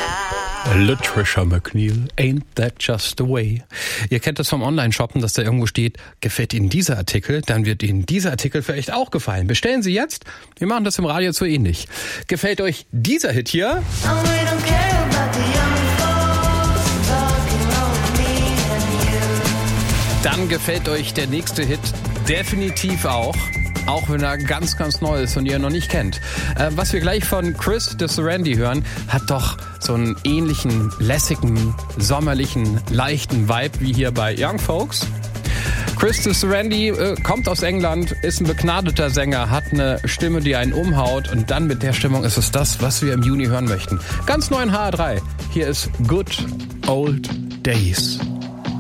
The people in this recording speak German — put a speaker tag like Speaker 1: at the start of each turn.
Speaker 1: Latricia McNeil, Ain't That Just the Way. Ihr kennt das vom Online-Shoppen, dass da irgendwo steht, gefällt Ihnen dieser Artikel, dann wird Ihnen dieser Artikel vielleicht auch gefallen. Bestellen Sie jetzt. Wir machen das im Radio so ähnlich. Gefällt euch dieser Hit hier? Dann gefällt euch der nächste Hit definitiv auch. Auch wenn er ganz, ganz neu ist und ihr noch nicht kennt. Was wir gleich von Chris de Serendy hören, hat doch so einen ähnlichen, lässigen, sommerlichen, leichten Vibe wie hier bei Young Folks. Chris de Serendy kommt aus England, ist ein begnadeter Sänger, hat eine Stimme, die einen umhaut und dann mit der Stimmung ist es das, was wir im Juni hören möchten. Ganz neu in HR3. Hier ist Good Old Days.